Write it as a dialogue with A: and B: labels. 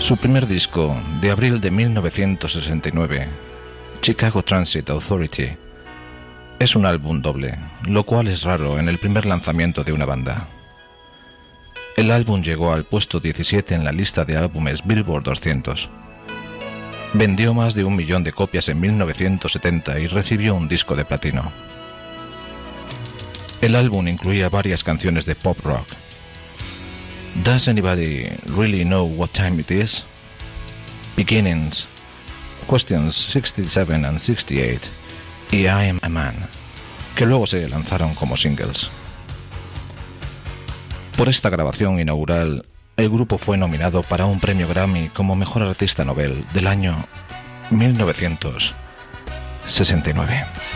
A: Su primer disco, de abril de 1969, Chicago Transit Authority, es un álbum doble, lo cual es raro en el primer lanzamiento de una banda. El álbum llegó al puesto 17 en la lista de álbumes Billboard 200. Vendió más de 1 millón de copias en 1970 y recibió un disco de platino. El álbum incluía varias canciones de pop rock. Does Anybody Really Know What Time It Is? Beginnings, Questions 67 and 68 y I Am a Man, que luego se lanzaron como singles. Por esta grabación inaugural, el grupo fue nominado para un premio Grammy como Mejor Artista Novel del año 1969.